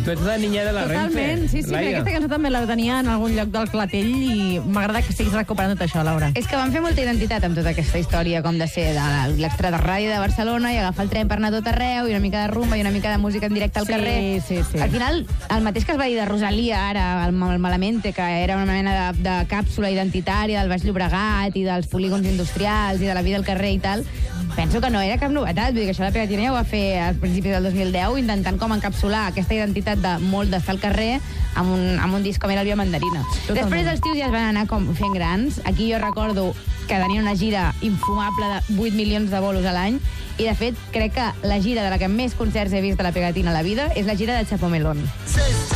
Tu ets la niña de la Renfe. Totalment, sí, Laia. aquesta cançó també la tenia en algun lloc del clatell i m'agrada que estiguis recuperant tot això, Laura. És que van fer molta identitat amb tota aquesta història, com de ser de l'extra de ràdio de Barcelona i agafar el tren per anar a tot arreu, i una mica de rumba i una mica de música en directe al carrer. Sí. Al final, el mateix que es va dir de Rosalia ara, el Malamente, que era una mena de càpsula identitària del Baix Llobregat i dels polígons industrials i de la vida al carrer i tal, penso que no era cap novetat. Vull dir que això la Pegatina ja ho va fer als principis del 2010, intentant com encapsular aquesta identitat de molt d'estar al carrer amb un disc com era el Via Mandarina. Totalment. Després els tios ja es van anar com fent grans. Aquí jo recordo que tenien una gira infumable de 8 milions de bolos a l'any, i de fet crec que la gira de la que més concerts he vist de la Pegatina a la vida és la gira de Chapo Melón.